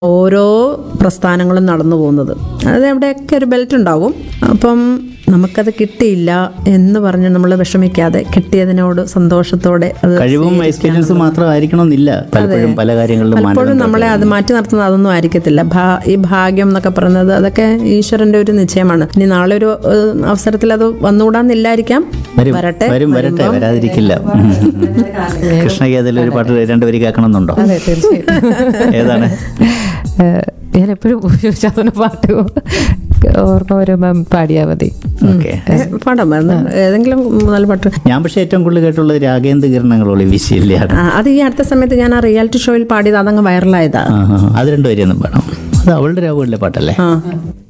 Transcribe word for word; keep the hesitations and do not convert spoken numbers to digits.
ഓരോ പ്രസ്ഥാനങ്ങളും നടന്നു പോകുന്നത്. അത് എവിടെയൊക്കെ ഒരു ബെൽറ്റ് ഉണ്ടാകും. അപ്പം നമുക്കത് കിട്ടിയില്ല എന്ന് പറഞ്ഞ് നമ്മൾ വിഷമിക്കാതെ കിട്ടിയതിനോട് സന്തോഷത്തോടെ അത് കഴിവും എക്സ്പീരിയൻസും മാത്രമായിരിക്കണം എന്നില്ല. പലപ്പോഴും പല കാര്യങ്ങളിലും പലപ്പോഴും നമ്മളെ അത് മാറ്റി നിർത്തുന്നത് അതൊന്നും ആയിരിക്കത്തില്ല. ഈ ഭാഗ്യം എന്നൊക്കെ പറയുന്നത് അതൊക്കെ ഈശ്വരന്റെ ഒരു നിശ്ചയമാണ്. ഇനി നാളെ ഒരു അവസരത്തിൽ അത് വന്നുകൂടാന്നില്ലായിരിക്കാം. വരട്ടെ വരും വരട്ടെ വരാതിരിക്കില്ല. കൃഷ്ണഗീതയിൽ ഒരു പാട്ട് രണ്ടുപേര് കേൾക്കണമെന്നുണ്ടോ? അതെ, തീർച്ചയായും. ഏതാണ്? ഞാൻ എപ്പോഴും ശാസന പാട്ട് ഓർമ്മ വരുമ്പം പാടിയാൽ മതി. ഓക്കെ, പാടാം. ഏതെങ്കിലും നല്ല പാട്ട്. ഞാൻ പക്ഷേ ഏറ്റവും കൂടുതൽ കേട്ടുള്ളത് രാഗേന്ദ്ര കിരണങ്ങളോളി വിശയില്ല. അത് ഈ അടുത്ത സമയത്ത് ഞാൻ ആ റിയാലിറ്റി ഷോയിൽ പാടിയത് അതങ്ങ് വൈറലായതാ. അത് രണ്ടുപേരെയൊന്നും പാടാം. അത് അവളുടെ രാഗമുള്ള പാട്ടല്ലേ?